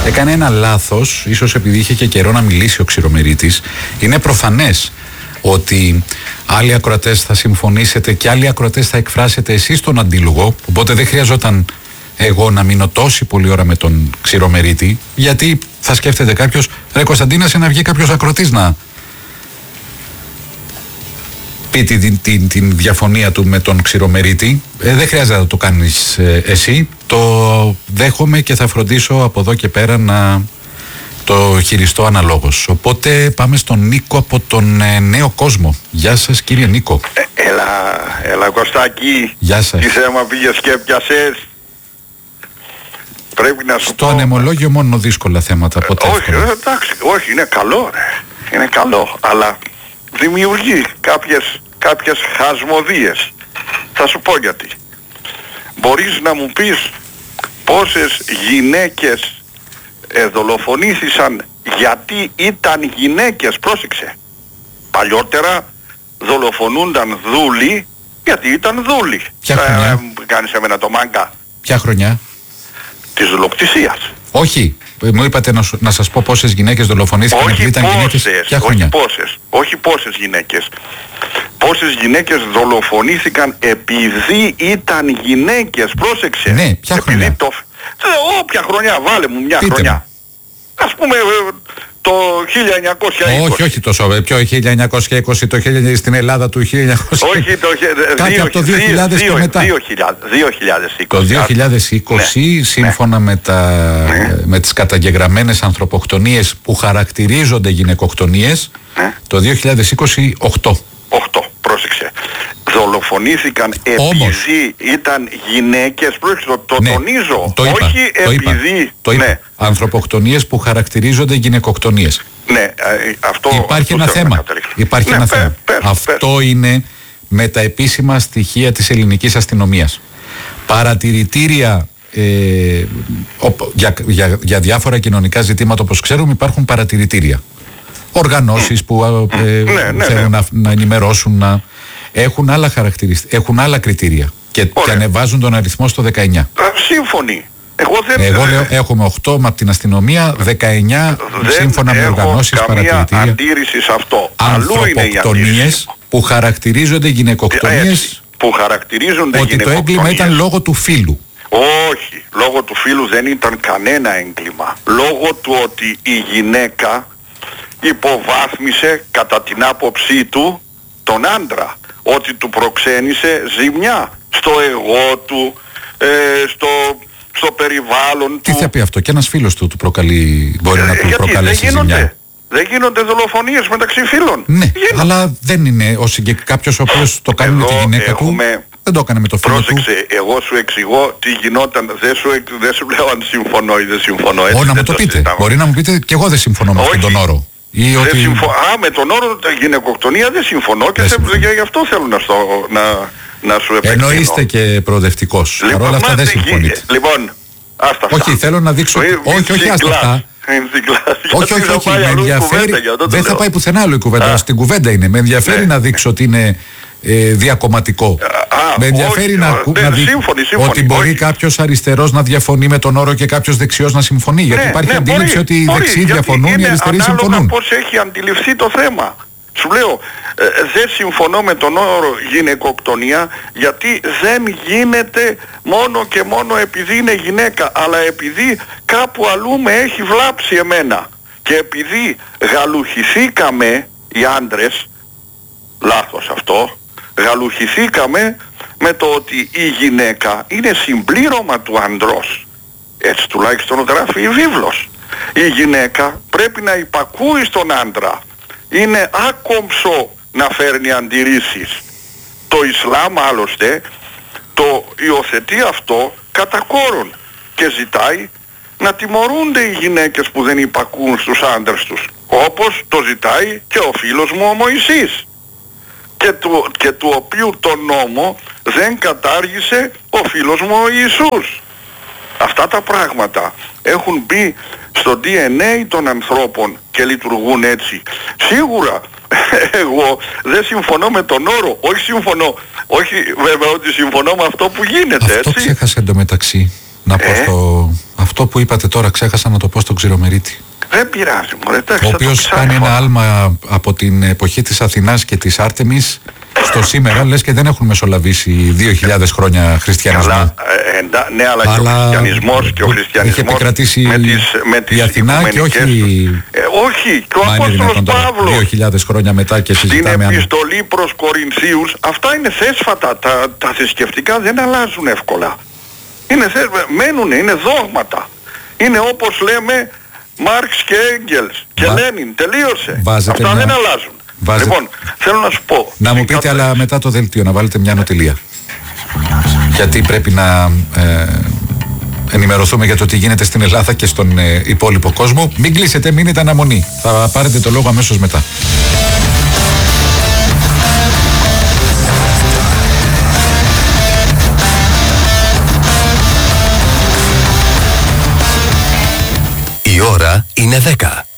έκανε ένα λάθος, ίσως επειδή είχε και καιρό να μιλήσει ο Ξηρομερίτης. Είναι προφανές ότι άλλοι ακροατές θα συμφωνήσετε και άλλοι ακροατές θα εκφράσετε εσείς τον αντίλογο, οπότε δεν χρειαζόταν εγώ να μείνω τόση πολλή ώρα με τον Ξηρομερίτη, γιατί θα σκέφτεται κάποιος, ρε Κωνσταντίνα, σε να βγει κάποιος ακροατής να πει την διαφωνία του με τον Ξηρομερίτη. Δεν χρειάζεται να το κάνεις εσύ, το δέχομαι και θα φροντίσω από εδώ και πέρα να το χειριστώ αναλόγως. Οπότε πάμε στον Νίκο από τον Νέο Κόσμο. Γεια σας κύριε Νίκο. Έλα Κωστάκη. Γεια σας. Τι θέμα πήγες και έπιασες? Πρέπει να σου Στο πω... ανεμολόγιο μόνο δύσκολα θέματα. Ποτέ όχι, εντάξει, όχι, είναι καλό ρε. Είναι καλό, αλλά δημιουργεί κάποιες χασμωδίες. Θα σου πω γιατί. Μπορείς να μου πεις πόσες γυναίκες δολοφονήθησαν γιατί ήταν γυναίκες? Πρόσεξε. Παλιότερα δολοφονούνταν δούλοι γιατί ήταν δούλοι. Ποια χρονιά? Κάνεις εμένα το μάγκα. Ποια χρονιά? Της δολοκτησίας. Όχι, μου είπατε να σας πω πόσες γυναίκες δολοφονήθηκαν επειδή ήταν γυναίκες. Ποια χρονιά? Όχι πόσες γυναίκες. Πόσες γυναίκες δολοφονήθηκαν επειδή ήταν γυναίκες? Πρόσεξε. Ναι, ποια χρονιά? Όποια χρονιά, βάλε μου μια Πείτε χρονιά. μου. Ας πούμε το 1920. Όχι τόσο, ποιο 1920, το 1000 στην Ελλάδα του 1920. Όχι το κάτι από το 2000 και μετά. 2020. Το 2020 σύμφωνα με τις καταγεγραμμένες ανθρωποκτονίες που χαρακτηρίζονται γυναικοκτονίες, το 2020 8. Πρόσεξε. Δολοφονήθηκαν επειδή ήταν γυναίκες. Πρόσεξε, το τονίζω. Όχι επειδή... Το είπα. Ανθρωποκτονίες που χαρακτηρίζονται γυναικοκτονίες. Ναι, αυτό... Υπάρχει ένα θέμα. Αυτό είναι με τα επίσημα στοιχεία της ελληνικής αστυνομίας. Παρατηρητήρια για διάφορα κοινωνικά ζητήματα, όπως ξέρουμε, υπάρχουν παρατηρητήρια. Οργανώσεις που θέλουν να ενημερώσουν, έχουν άλλα έχουν άλλα κριτήρια και ανεβάζουν τον αριθμό στο 19. Σύμφωνοι. Εγώ λέω έχουμε 8 από την αστυνομία, 19 σύμφωνα με οργανώσεις, παρατηρητήρια. Δεν έχω αντίρρηση σε αυτό. Ανθρωποκτονίες που χαρακτηρίζονται γυναικοκτονίες, που χαρακτηρίζονται ότι το έγκλημα ήταν λόγω του φύλου. Όχι, λόγω του φύλου δεν ήταν κανένα έγκλημα. Λόγω του ότι η γυναίκα υποβάθμισε κατά την άποψή του τον άντρα, ότι του προξένησε ζημιά στο εγώ του, στο περιβάλλον Τι του. θα πει αυτό? Και ένας φίλος του προκαλεί, μπορεί να του προκαλέσει ζημιά. Δεν γίνονται δολοφονίες μεταξύ φίλων? Ναι, αλλά δεν είναι κάποιος ο οποίος το κάνει με τη γυναίκα του, δεν το έκανε με το φίλο του. Πρόσεξε, εγώ σου εξηγώ τι γινόταν, δεν σου λέω αν συμφωνώ ή δεν συμφωνώ. Όχι, να μου το πείτε. Μπορεί να μου πείτε και εγώ δεν συμφωνώ με αυτόν τον όρο. Με τον όρο γυναικοκτονία δεν συμφωνώ και γι' αυτό θέλω να σου επεκτείνω. Ενώ είστε και προοδευτικός. Παρ' όλα αυτά δεν συμφωνείτε. Λοιπόν, άστα αυτά. Όχι, θέλω να δείξω. Όχι, άστα αυτά. Όχι, με ενδιαφέρει. Δεν θα πάει πουθενά άλλο η κουβέντα. Στην κουβέντα είναι. Με ενδιαφέρει να δείξω ότι είναι διακομματικό. Με ενδιαφέρει να δει ότι μπορεί κάποιος αριστερός να διαφωνεί με τον όρο και κάποιος δεξιός να συμφωνεί. Γιατί υπάρχει αντίληψη ότι οι δεξιοί διαφωνούν, οι αριστεροί συμφωνούν. Ανάλογα πώς έχει αντιληφθεί το θέμα. Σου λέω, δεν συμφωνώ με τον όρο γυναικοκτονία, γιατί δεν γίνεται μόνο και μόνο επειδή είναι γυναίκα, αλλά επειδή κάπου αλλού με έχει βλάψει εμένα. Και επειδή γαλουχηθήκαμε οι άντρες, λάθος αυτό, γαλουχηθήκαμε με το ότι η γυναίκα είναι συμπλήρωμα του ανδρός. Έτσι τουλάχιστον γράφει η βίβλος. Η γυναίκα πρέπει να υπακούει στον άντρα. Είναι άκομψο να φέρνει αντιρρήσεις. Το Ισλάμ άλλωστε το υιοθετεί αυτό κατά κόρον και ζητάει να τιμωρούνται οι γυναίκες που δεν υπακούν στους άντρες τους, όπως το ζητάει και ο φίλος μου ο Μωυσής, και του οποίου τον νόμο δεν κατάργησε ο φίλος μου ο Ιησούς. Αυτά τα πράγματα έχουν μπει στο DNA των ανθρώπων και λειτουργούν έτσι. Σίγουρα εγώ δεν συμφωνώ με τον όρο, όχι βέβαια ότι συμφωνώ με αυτό που γίνεται, αυτό έτσι. Ξέχασα εντωμεταξύ να πω αυτό Αυτό που είπατε τώρα ξέχασα να το πω στον Ξηρομερίτη. Δεν πειράζει, μωρέ, ο οποίος κάνει ένα άλμα από την εποχή της Αθηνάς και της Άρτεμις στο σήμερα, λες και δεν έχουν μεσολαβήσει 2.000 χρόνια χριστιανισμού. Καλά, ναι, αλλά και ο χριστιανισμός και ο χριστιανισμός είχε επικρατήσει με τις η Αθηνά και όχι όχι, και ο Απόστολος Παύλος 2.000 χρόνια μετά και συζητάμε. Στην επιστολή προς Κορινθίους, αυτά είναι θέσφατα, τα θρησκευτικά δεν αλλάζουν εύκολα. Μένουν, είναι δόγματα. Είναι όπως λέμε Μάρξ και Έγγελς και Λένιν, τελείωσε. Αυτά δεν αλλάζουν. Λοιπόν, θέλω να σου πω. Να μου πείτε, αλλά μετά το δελτίο να βάλετε μια νοτηλεία. Γιατί πρέπει να ενημερωθούμε για το τι γίνεται στην Ελλάδα και στον υπόλοιπο κόσμο. Μην κλείσετε, μείνετε αναμονή. Θα πάρετε το λόγο αμέσως μετά. Η ώρα είναι 10.